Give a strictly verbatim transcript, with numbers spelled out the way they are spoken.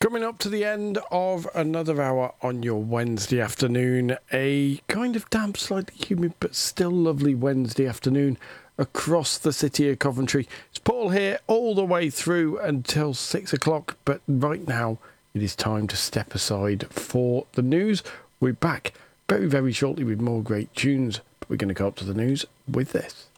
Coming up to the end of another hour on your Wednesday afternoon, a kind of damp, slightly humid, but still lovely Wednesday afternoon across the city of Coventry. It's Paul here all the way through until six o'clock, but right now it is time to step aside for the news. We're back very, very shortly with more great tunes, but we're going to go up to the news with this.